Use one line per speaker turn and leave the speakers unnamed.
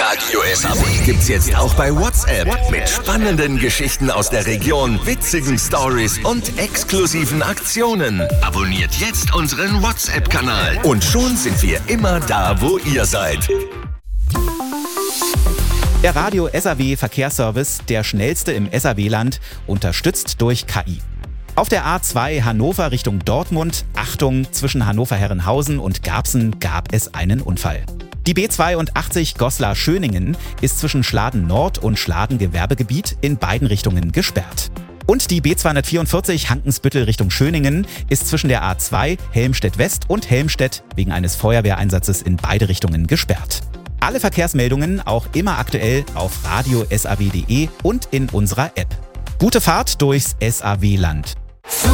Radio SAW gibt's jetzt auch bei WhatsApp. Mit spannenden Geschichten aus der Region, witzigen Stories und exklusiven Aktionen. Abonniert jetzt unseren WhatsApp-Kanal. Und schon sind wir immer da, wo ihr seid.
Der Radio SAW Verkehrsservice, der schnellste im SAW-Land, unterstützt durch KI. Auf der A2 Hannover Richtung Dortmund, Achtung, zwischen Hannover-Herrenhausen und Garbsen gab es einen Unfall. Die B82 Goslar-Schöningen ist zwischen Schladen Nord und Schladen Gewerbegebiet in beiden Richtungen gesperrt. Und die B244 Hankensbüttel Richtung Schöningen ist zwischen der A2 Helmstedt West und Helmstedt wegen eines Feuerwehreinsatzes in beide Richtungen gesperrt. Alle Verkehrsmeldungen auch immer aktuell auf radiosaw.de und in unserer App. Gute Fahrt durchs SAW-Land.